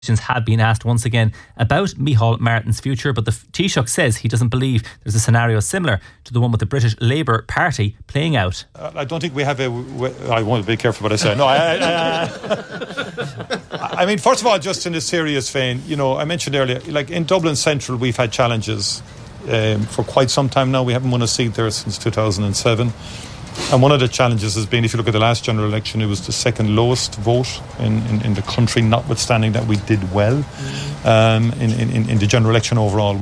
have been asked once again about Micheál Martin's future, but the Taoiseach says he doesn't believe there's a scenario similar to the one with the British Labour Party playing out. I don't think we have I want to be careful what I say. No, I mean, first of all, just in a serious vein, I mentioned earlier, like in Dublin Central, we've had challenges for quite some time now. We haven't won a seat there since 2007. And one of the challenges has been, if you look at the last general election, it was the second lowest vote in the country, notwithstanding that we did well in the general election overall.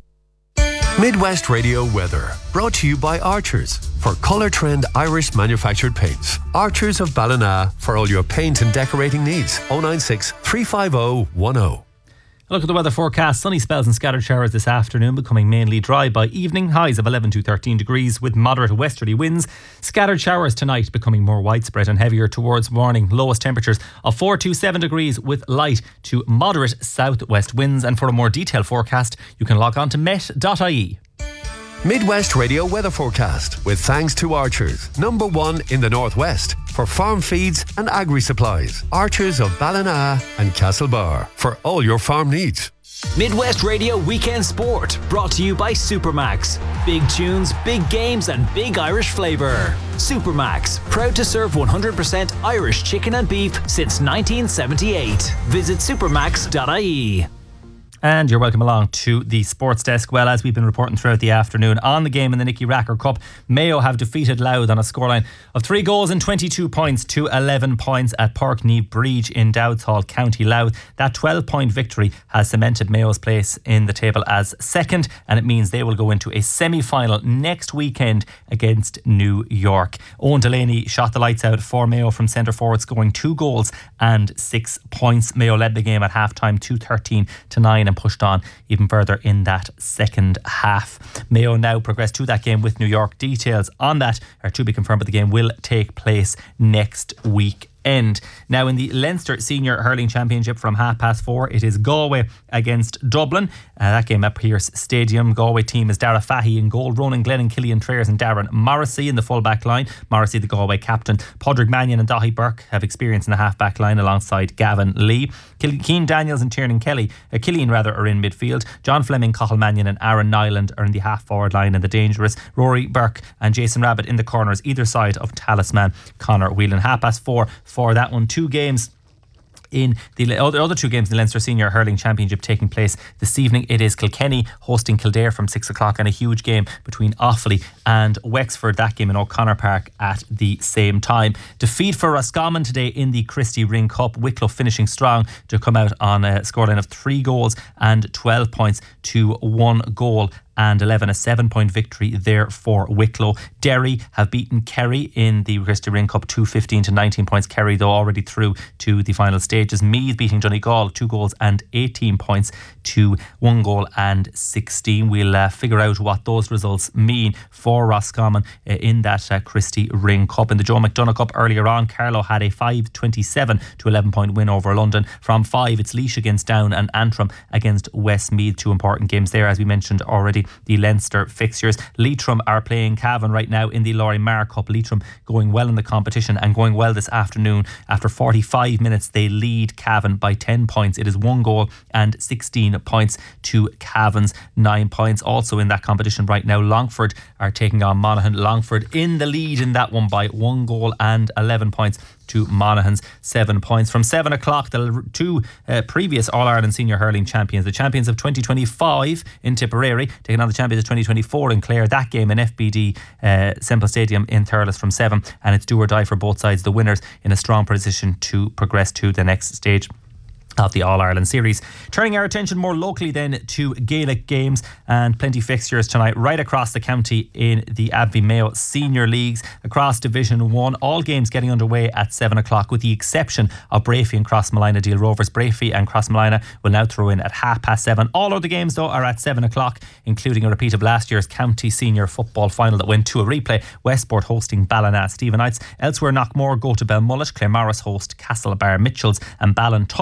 Midwest Radio weather, brought to you by Archers. For Colour Trend Irish manufactured paints. Archers of Ballina for all your paint and decorating needs. 096 350 10. Look at the weather forecast. Sunny spells and scattered showers this afternoon, becoming mainly dry by evening. Highs of 11 to 13 degrees with moderate westerly winds. Scattered showers tonight, becoming more widespread and heavier towards morning. Lowest temperatures of 4 to 7 degrees with light to moderate southwest winds. And for a more detailed forecast, you can log on to met.ie. Midwest Radio weather forecast with thanks to Archers, #1 in the Northwest for farm feeds and agri supplies. Archers of Ballina and Castlebar for all your farm needs. Midwest Radio Weekend Sport, brought to you by Supermax. Big tunes, big games and big Irish flavour. Supermax, proud to serve 100% Irish chicken and beef since 1978. Visit supermax.ie. And you're welcome along to the Sports Desk. Well, as we've been reporting throughout the afternoon, on the game in the Nicky Racker Cup, Mayo have defeated Louth on a scoreline of 3 goals and 22 points to 11 points at Park Neve Breach in Dowds Hall, County Louth. That 12-point victory has cemented Mayo's place in the table as second, and it means they will go into a semi-final next weekend against New York. Owen Delaney shot the lights out for Mayo from centre forward, scoring 2 goals and 6 points. Mayo led the game at half-time 2-13 to 9 and pushed on even further in that second half. Mayo now progress to that game with New York. Details on that are to be confirmed, but the game will take place next week. Now in the Leinster Senior Hurling Championship from 4:30, it is Galway against Dublin. That game at Pearse Stadium. Galway team is Dara Fahy in goal, Ronan Glennon, Killian Trayers and Darren Morrissey in the full back line. Morrissey, the Galway captain. Padraig Mannion and Dahi Burke have experience in the half back line alongside Gavin Lee. Cian Daniels and Tiernan Kelly, Killian are in midfield. John Fleming, Cathal Mannion and Aaron Nyland are in the half forward line, and the dangerous Rory Burke and Jason Rabbit in the corners either side of talisman Conor Whelan. 4:30 for that one. 2 games in the other 2 games in the Leinster Senior Hurling Championship taking place this evening. It is Kilkenny hosting Kildare from 6 o'clock, and a huge game between Offaly and Wexford, that game in O'Connor Park at the same time. Defeat for Roscommon today in the Christy Ring Cup. Wicklow finishing strong to come out on a scoreline of 3 goals and 12 points to 1 goal and 11, a 7-point victory there for Wicklow. Derry have beaten Kerry in the Christy Ring Cup 2-15 to 19 points. Kerry, though, already through to the final stages. Meath beating Donegal 2 goals and 18 points to 1 goal and 16. We'll figure out what those results mean for Roscommon in that Christy Ring Cup. In the Joe McDonagh Cup earlier on, Carlow had a 5-27 to 11-point win over London. From 5, it's Laois against Down and Antrim against Westmeath. 2 important games there, as we mentioned already. The Leinster fixtures. Leitrim are playing Cavan right now in the Laurie Marr Cup. Leitrim going well in the competition and going well this afternoon. After 45 minutes, they lead Cavan by 10 points. It is 1 goal and 16 points to Cavan's 9 points. Also in that competition right now, Longford are taking on Monaghan. Longford in the lead in that one by 1 goal and 11 points to Monaghan's 7 points. From 7 o'clock, the 2 previous All-Ireland Senior Hurling champions, the champions of 2025 in Tipperary, taking on the champions of 2024 in Clare. That game in FBD Semple Stadium in Thurles from 7, and it's do or die for both sides. The winners in a strong position to progress to the next stage of the All-Ireland Series. Turning our attention more locally then to Gaelic games, and plenty fixtures tonight right across the county in the Abbey Mayo Senior Leagues across Division 1. All games getting underway at 7 o'clock with the exception of Brafey and Crossmolina Deal Rovers. Brafey and Crossmolina will now throw in at 7:30. All other games though are at 7 o'clock, including a repeat of last year's county senior football final that went to a replay. Westport hosting Ballina Stephenites. Elsewhere, Knockmore go to Belmullet. Claremorris host Castlebar Mitchells, and Ballintubber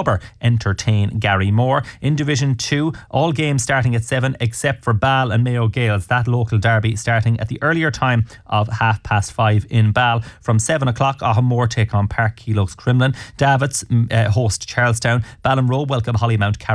entertain Gary Moore. In Division 2, all games starting at 7 except for Ball and Mayo Gales. That local derby starting at the earlier time of 5:30 in Ball. From 7 o'clock, Ahamore take on Park Keelogs Crumlin. Davits host Charlestown. Ballinrobe welcome Hollymount